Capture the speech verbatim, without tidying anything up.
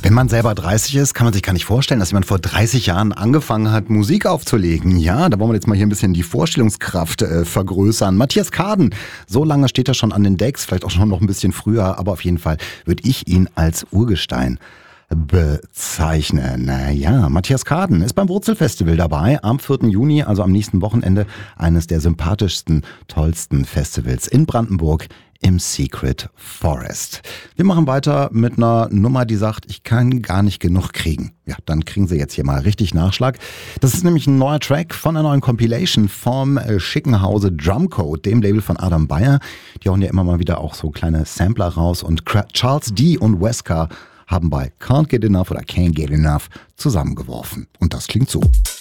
Wenn man selber dreißig ist, kann man sich gar nicht vorstellen, dass jemand vor dreißig Jahren angefangen hat, Musik aufzulegen. Ja, da wollen wir jetzt mal hier ein bisschen die Vorstellungskraft äh, vergrößern. Matthias Karden, so lange steht er schon an den Decks, vielleicht auch schon noch ein bisschen früher, aber auf jeden Fall würde ich ihn als Urgestein bezeichnen. Naja, Matthias Karden ist beim Wurzelfestival dabei am vierten Juni, also am nächsten Wochenende, eines der sympathischsten, tollsten Festivals in Brandenburg im Secret Forest. Wir machen weiter mit einer Nummer, die sagt, ich kann gar nicht genug kriegen. Ja, dann kriegen Sie jetzt hier mal richtig Nachschlag. Das ist nämlich ein neuer Track von einer neuen Compilation vom äh, schicken Hause Drumcode, dem Label von Adam Beyer. Die hauen ja immer mal wieder auch so kleine Sampler raus und Charles D. und Wesker haben bei Can't Get Enough oder Can't Get Enough zusammengeworfen. Und das klingt so.